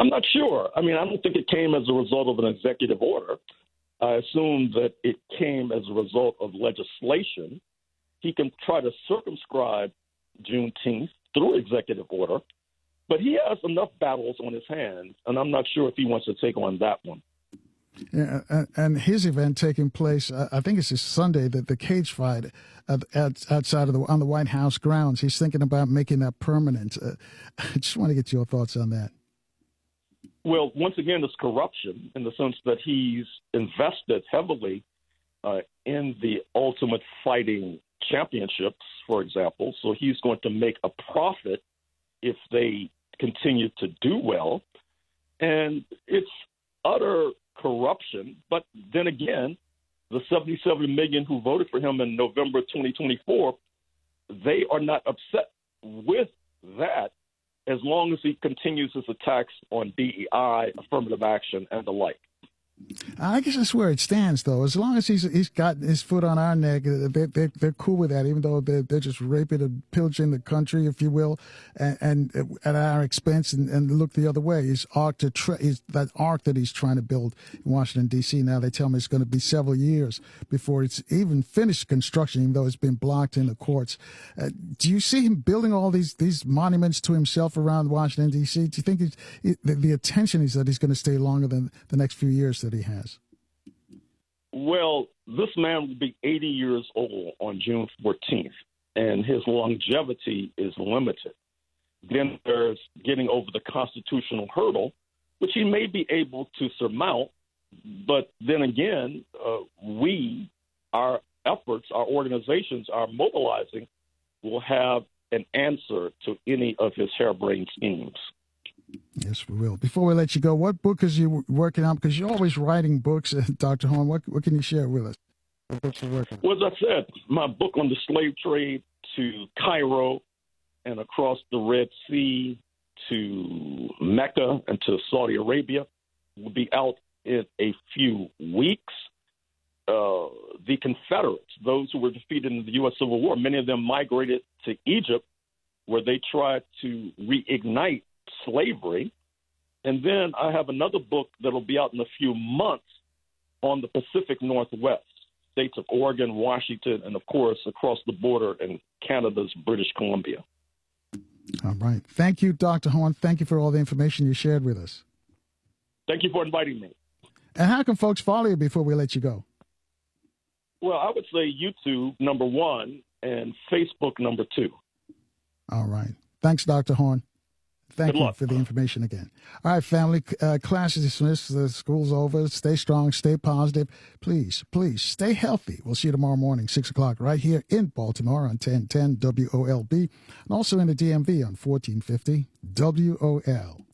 I'm not sure. I mean, I don't think it came as a result of an executive order. I assume that it came as a result of legislation. He can try to circumscribe Juneteenth through executive order, but he has enough battles on his hands, and I'm not sure if he wants to take on that one. Yeah, and his event taking place, I think it's this Sunday, the cage fight outside of on the White House grounds. He's thinking about making that permanent. I just want to get your thoughts on that. Well, once again, it's corruption in the sense that he's invested heavily in the Ultimate Fighting Championships, for example. So he's going to make a profit if they continue to do well. And it's utter corruption. But then again, the 77 million who voted for him in November 2024, they are not upset with that as long as he continues his attacks on DEI, affirmative action, and the like. I guess that's where it stands, though. As long as he's got his foot on our neck, they're cool with that, even though they're just raping and pillaging the country, if you will, and at our expense, and look the other way. His arc that arc that he's trying to build in Washington, D.C. Now they tell me it's going to be several years before it's even finished construction, even though it's been blocked in the courts. Do you see him building all these monuments to himself around Washington, D.C.? Do you think the attention is that he's going to stay longer than the next few years that he has? Well, this man will be 80 years old on June 14th, and his longevity is limited. Then there's getting over the constitutional hurdle, which he may be able to surmount. But then again, our efforts, our organizations are mobilizing, will have an answer to any of his harebrained schemes. Yes, we will. Before we let you go, what book is you working on? Because you're always writing books, Dr. Horne. What can you share with us? What books are you working on? Well, as I said, my book on the slave trade to Cairo and across the Red Sea to Mecca and to Saudi Arabia will be out in a few weeks. The Confederates, those who were defeated in the U.S. Civil War, many of them migrated to Egypt, where they tried to reignite slavery. And then I have another book that'll be out in a few months on the Pacific Northwest, states of Oregon, Washington, and, of course, across the border in Canada's British Columbia. All right. Thank you, Dr. Horne. Thank you for all the information you shared with us. Thank you for inviting me. And how can folks follow you before we let you go? Well, I would say YouTube, number 1, and Facebook, number 2. All right. Thanks, Dr. Horne. Thank you for the information again. All right, family, class is dismissed. The school's over. Stay strong, stay positive. Please, please stay healthy. We'll see you tomorrow morning, 6 o'clock, right here in Baltimore on 1010 WOLB, and also in the DMV on 1450 WOL.